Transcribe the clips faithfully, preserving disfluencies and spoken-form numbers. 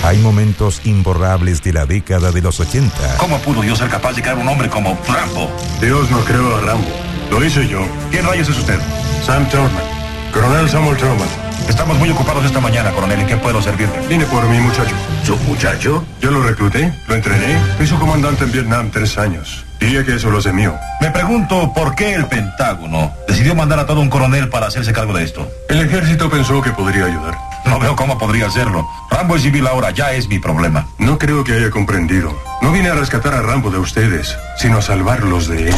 Hay momentos imborrables de la década de los ochenta. ¿Cómo pudo Dios ser capaz de crear un hombre como Rambo? Dios no creó a Rambo, lo hice yo. ¿Quién rayos es usted? Sam Thurman, coronel Samuel Thurman. Estamos muy ocupados esta mañana, coronel. ¿En qué puedo servirle? Vine por mi muchacho. ¿Su muchacho? Yo lo recluté, lo entrené. Fui su comandante en Vietnam tres años. Diría que eso lo hace mío. Me pregunto por qué el Pentágono decidió mandar a todo un coronel para hacerse cargo de esto. El ejército pensó que podría ayudar. No veo cómo podría hacerlo. Rambo es civil ahora, ya es mi problema. No creo que haya comprendido. No vine a rescatar a Rambo de ustedes, sino a salvarlos de él.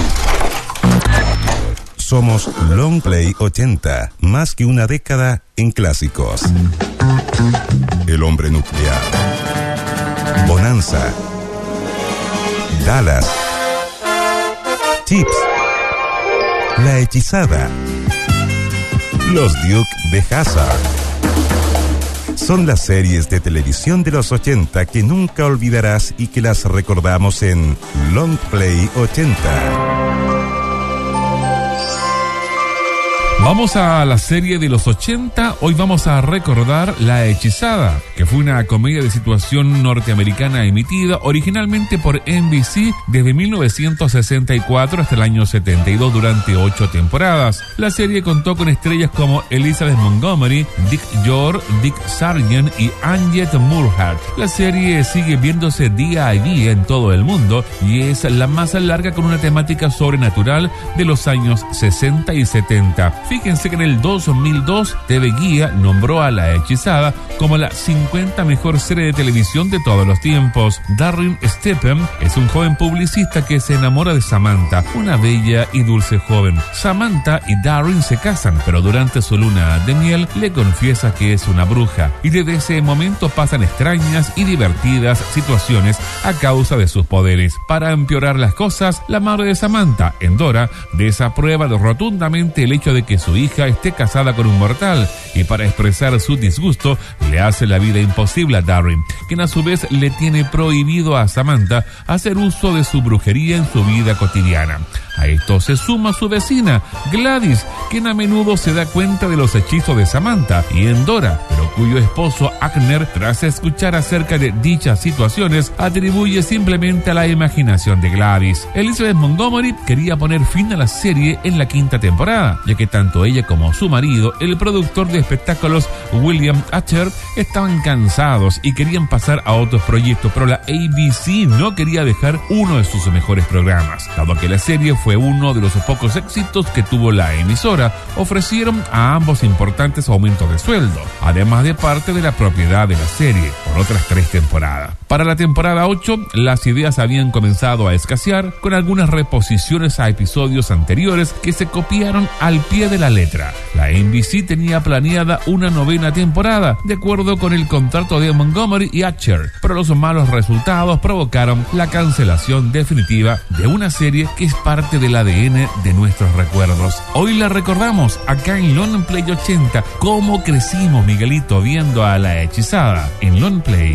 Somos Long Play ochenta, más que una década en clásicos. El hombre nuclear, Bonanza, Dallas, Chips, La hechizada, Los Duke de Hazzard. Son las series de televisión de los ochenta que nunca olvidarás y que las recordamos en Long Play ochenta. Vamos a la serie de los ochenta. Hoy vamos a recordar La hechizada, que fue una comedia de situación norteamericana emitida originalmente por N B C desde mil novecientos sesenta y cuatro hasta el año setenta y dos durante ocho temporadas. La serie contó con estrellas como Elizabeth Montgomery, Dick York, Dick Sargent y Annette Murhart. La serie sigue viéndose día a día en todo el mundo y es la más larga con una temática sobrenatural de los años sesenta y setenta. Fíjense que en el dos mil dos T V Guía nombró a La hechizada como la cincuenta mejor serie de televisión de todos los tiempos. Darren Stephen es un joven publicista que se enamora de Samantha, una bella y dulce joven. Samantha y Darren se casan, pero durante su luna de miel le confiesa que es una bruja y desde ese momento pasan extrañas y divertidas situaciones a causa de sus poderes. Para empeorar las cosas, la madre de Samantha, Endora, desaprueba rotundamente el hecho de que su hija esté casada con un mortal y para expresar su disgusto le hace la vida imposible a Darren, quien a su vez le tiene prohibido a Samantha hacer uso de su brujería en su vida cotidiana. A esto se suma su vecina, Gladys, quien a menudo se da cuenta de los hechizos de Samantha, y Endora, pero cuyo esposo Agner, tras escuchar acerca de dichas situaciones, atribuye simplemente a la imaginación de Gladys. Elizabeth Montgomery quería poner fin a la serie en la quinta temporada, ya que tanto ella como su marido, el productor de espectáculos William Archer, estaban cansados y querían pasar a otros proyectos, pero la A B C no quería dejar uno de sus mejores programas. Dado que la serie fue uno de los pocos éxitos que tuvo la emisora, ofrecieron a ambos importantes aumentos de sueldo, además de parte de la propiedad de la serie, por otras tres temporadas. Para la temporada ocho, las ideas habían comenzado a escasear, con algunas reposiciones a episodios anteriores que se copiaron al pie de la letra. La N B C tenía planeada una novena temporada, de acuerdo con el contrato de Montgomery y Archer, pero los malos resultados provocaron la cancelación definitiva de una serie que es parte del A D N de nuestros recuerdos. Hoy la recordamos acá en Long Play ochenta, cómo crecimos, Miguelito, viendo a La hechizada en Long Play.